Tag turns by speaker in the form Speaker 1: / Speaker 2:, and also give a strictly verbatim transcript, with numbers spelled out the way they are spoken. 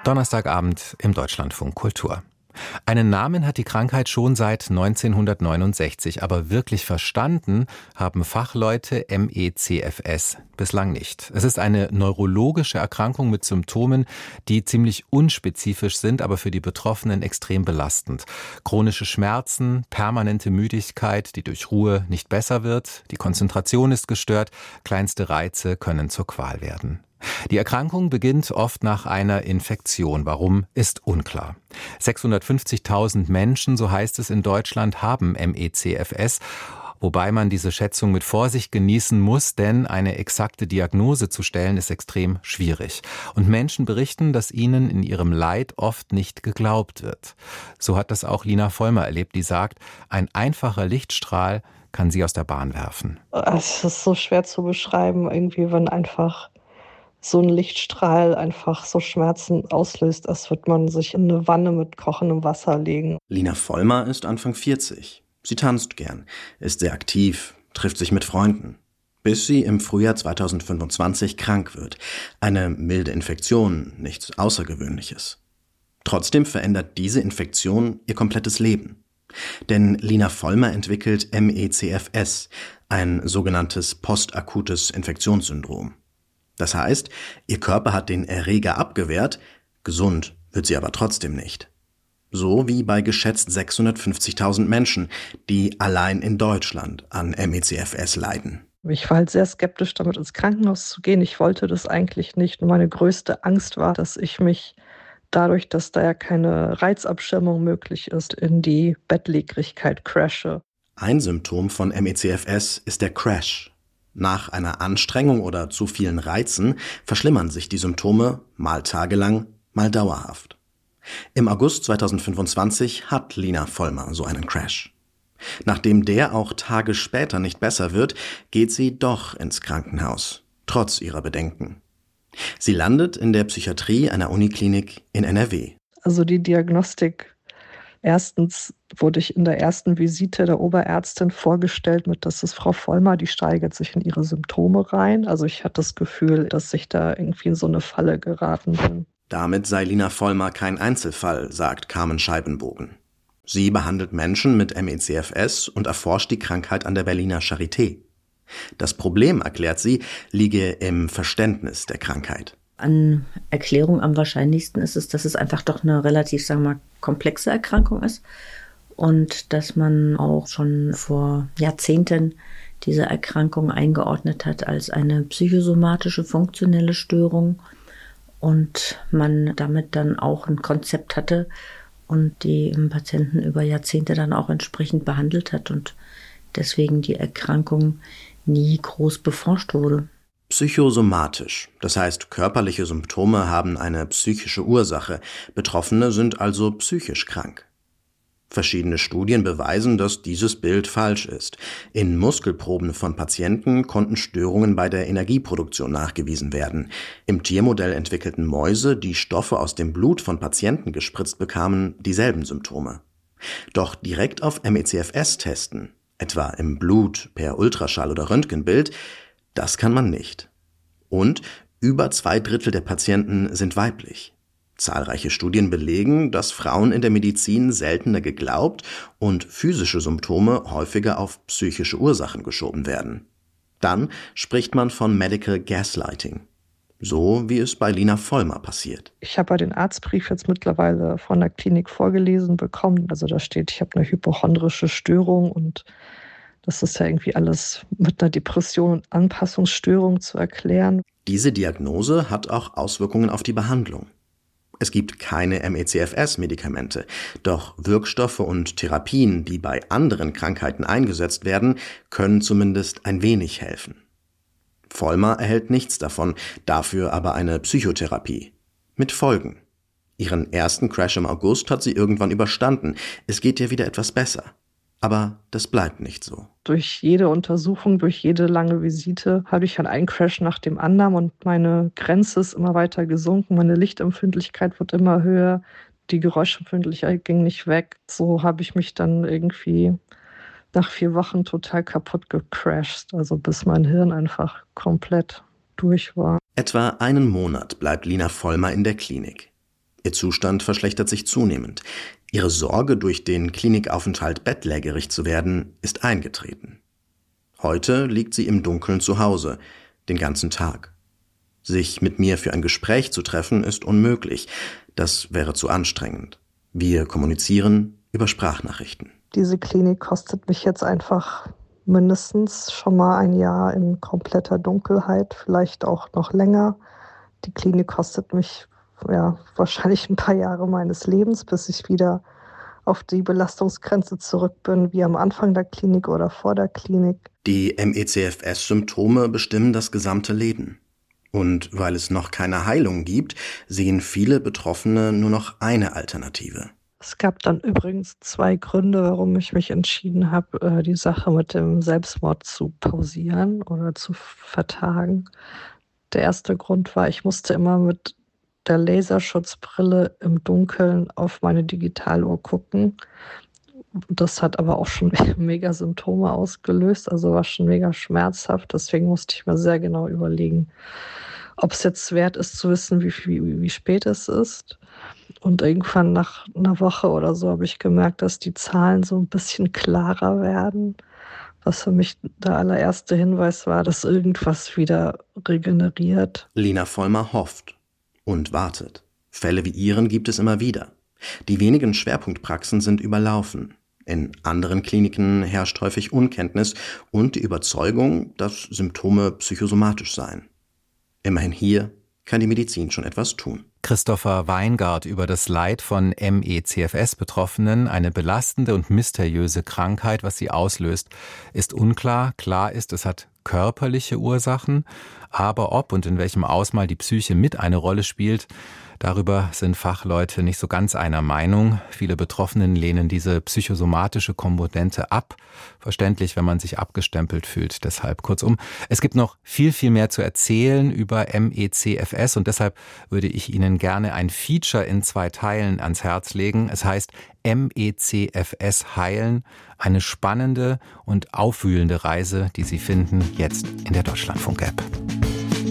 Speaker 1: Donnerstagabend im Deutschlandfunk Kultur. Einen Namen hat die Krankheit schon seit neunzehnhundertneunundsechzig, aber wirklich verstanden haben Fachleute M E C F S bislang nicht. Es ist eine neurologische Erkrankung mit Symptomen, die ziemlich unspezifisch sind, aber für die Betroffenen extrem belastend. Chronische Schmerzen, permanente Müdigkeit, die durch Ruhe nicht besser wird, die Konzentration ist gestört, kleinste Reize können zur Qual werden. Die Erkrankung beginnt oft nach einer Infektion. Warum, ist unklar. sechshundertfünfzigtausend Menschen, so heißt es in Deutschland, haben M E C F S, wobei man diese Schätzung mit Vorsicht genießen muss, denn eine exakte Diagnose zu stellen ist extrem schwierig. Und Menschen berichten, dass ihnen in ihrem Leid oft nicht geglaubt wird. So hat das auch Lina Vollmer erlebt, die sagt, ein einfacher Lichtstrahl kann sie aus der Bahn werfen.
Speaker 2: Es ist so schwer zu beschreiben, irgendwie, wenn einfach so ein Lichtstrahl einfach so Schmerzen auslöst, als würde man sich in eine Wanne mit kochendem Wasser legen.
Speaker 3: Lina Vollmer ist Anfang vierzig. Sie tanzt gern, ist sehr aktiv, trifft sich mit Freunden. Bis sie im Frühjahr zweitausendfünfundzwanzig krank wird. Eine milde Infektion, nichts Außergewöhnliches. Trotzdem verändert diese Infektion ihr komplettes Leben. Denn Lina Vollmer entwickelt M E C F S, ein sogenanntes postakutes Infektionssyndrom. Das heißt, ihr Körper hat den Erreger abgewehrt, gesund wird sie aber trotzdem nicht. So wie bei geschätzt sechshundertfünfzigtausend Menschen, die allein in Deutschland an M E C F S leiden.
Speaker 2: Ich war halt sehr skeptisch, damit ins Krankenhaus zu gehen. Ich wollte das eigentlich nicht. Und meine größte Angst war, dass ich mich dadurch, dass da ja keine Reizabschirmung möglich ist, in die Bettlägerigkeit crashe.
Speaker 3: Ein Symptom von M E C F S ist der Crash. Nach einer Anstrengung oder zu vielen Reizen verschlimmern sich die Symptome mal tagelang, mal dauerhaft. Im August zweitausendfünfundzwanzig hat Lina Vollmer so einen Crash. Nachdem der auch Tage später nicht besser wird, geht sie doch ins Krankenhaus, trotz ihrer Bedenken. Sie landet in der Psychiatrie einer Uniklinik in N R W.
Speaker 2: Also die Diagnostik. Erstens wurde ich in der ersten Visite der Oberärztin vorgestellt mit, das ist Frau Vollmer, die steigert sich in ihre Symptome rein. Also ich hatte das Gefühl, dass ich da irgendwie in so eine Falle geraten bin.
Speaker 3: Damit sei Lina Vollmer kein Einzelfall, sagt Carmen Scheibenbogen. Sie behandelt Menschen mit M E C F S und erforscht die Krankheit an der Berliner Charité. Das Problem, erklärt sie, liege im Verständnis der Krankheit.
Speaker 4: An Erklärung am wahrscheinlichsten ist es, dass es einfach doch eine relativ, sagen wir mal, komplexe Erkrankung ist und dass man auch schon vor Jahrzehnten diese Erkrankung eingeordnet hat als eine psychosomatische funktionelle Störung und man damit dann auch ein Konzept hatte und die Patienten über Jahrzehnte dann auch entsprechend behandelt hat und deswegen die Erkrankung nie groß beforscht wurde.
Speaker 3: Psychosomatisch, das heißt, körperliche Symptome haben eine psychische Ursache. Betroffene sind also psychisch krank. Verschiedene Studien beweisen, dass dieses Bild falsch ist. In Muskelproben von Patienten konnten Störungen bei der Energieproduktion nachgewiesen werden. Im Tiermodell entwickelten Mäuse, die Stoffe aus dem Blut von Patienten gespritzt bekamen, dieselben Symptome. Doch direkt auf M E C F S testen, etwa im Blut per Ultraschall oder Röntgenbild, das kann man nicht. Und über zwei Drittel der Patienten sind weiblich. Zahlreiche Studien belegen, dass Frauen in der Medizin seltener geglaubt und physische Symptome häufiger auf psychische Ursachen geschoben werden. Dann spricht man von Medical Gaslighting. So wie es bei Lina Vollmer passiert.
Speaker 2: Ich habe ja den Arztbrief jetzt mittlerweile von der Klinik vorgelesen bekommen. Also da steht, ich habe eine hypochondrische Störung und das ist ja irgendwie alles mit einer Depression und Anpassungsstörung zu erklären.
Speaker 3: Diese Diagnose hat auch Auswirkungen auf die Behandlung. Es gibt keine M E C F S-Medikamente, doch Wirkstoffe und Therapien, die bei anderen Krankheiten eingesetzt werden, können zumindest ein wenig helfen. Vollmer erhält nichts davon, dafür aber eine Psychotherapie. Mit Folgen. Ihren ersten Crash im August hat sie irgendwann überstanden. Es geht ihr wieder etwas besser. Aber das bleibt nicht so.
Speaker 2: Durch jede Untersuchung, durch jede lange Visite habe ich halt einen Crash nach dem anderen und meine Grenze ist immer weiter gesunken. Meine Lichtempfindlichkeit wird immer höher, die Geräuschempfindlichkeit ging nicht weg. So habe ich mich dann irgendwie nach vier Wochen total kaputt gecrashed, also bis mein Hirn einfach komplett durch war.
Speaker 3: Etwa einen Monat bleibt Lina Vollmer in der Klinik. Ihr Zustand verschlechtert sich zunehmend. Ihre Sorge, durch den Klinikaufenthalt bettlägerig zu werden, ist eingetreten. Heute liegt sie im Dunkeln zu Hause, den ganzen Tag. Sich mit mir für ein Gespräch zu treffen, ist unmöglich. Das wäre zu anstrengend. Wir kommunizieren über Sprachnachrichten.
Speaker 2: Diese Klinik kostet mich jetzt einfach mindestens schon mal ein Jahr in kompletter Dunkelheit, vielleicht auch noch länger. Die Klinik kostet mich ja wahrscheinlich ein paar Jahre meines Lebens, bis ich wieder auf die Belastungsgrenze zurück bin, wie am Anfang der Klinik oder vor der Klinik.
Speaker 3: Die M E C F S-Symptome bestimmen das gesamte Leben. Und weil es noch keine Heilung gibt, sehen viele Betroffene nur noch eine Alternative.
Speaker 2: Es gab dann übrigens zwei Gründe, warum ich mich entschieden habe, die Sache mit dem Selbstmord zu pausieren oder zu vertagen. Der erste Grund war, ich musste immer mit der Laserschutzbrille im Dunkeln auf meine Digitaluhr gucken. Das hat aber auch schon mega Symptome ausgelöst, also war schon mega schmerzhaft. Deswegen musste ich mir sehr genau überlegen, ob es jetzt wert ist zu wissen, wie, wie, wie spät es ist. Und irgendwann nach einer Woche oder so habe ich gemerkt, dass die Zahlen so ein bisschen klarer werden. Was für mich der allererste Hinweis war, dass irgendwas wieder regeneriert.
Speaker 3: Lina Vollmer hofft und wartet. Fälle wie ihren gibt es immer wieder. Die wenigen Schwerpunktpraxen sind überlaufen. In anderen Kliniken herrscht häufig Unkenntnis und die Überzeugung, dass Symptome psychosomatisch seien. Immerhin hier kann die Medizin schon etwas tun.
Speaker 1: Christopher Weingart über das Leid von M E C F S-Betroffenen, eine belastende und mysteriöse Krankheit, was sie auslöst, ist unklar. Klar ist, es hat körperliche Ursachen, aber ob und in welchem Ausmaß die Psyche mit eine Rolle spielt, darüber sind Fachleute nicht so ganz einer Meinung. Viele Betroffenen lehnen diese psychosomatische Komponente ab. Verständlich, wenn man sich abgestempelt fühlt. Deshalb kurzum, es gibt noch viel, viel mehr zu erzählen über M E C F S und deshalb würde ich Ihnen gerne ein Feature in zwei Teilen ans Herz legen. Es heißt M E C F S heilen. Eine spannende und aufwühlende Reise, die Sie finden jetzt in der Deutschlandfunk-App.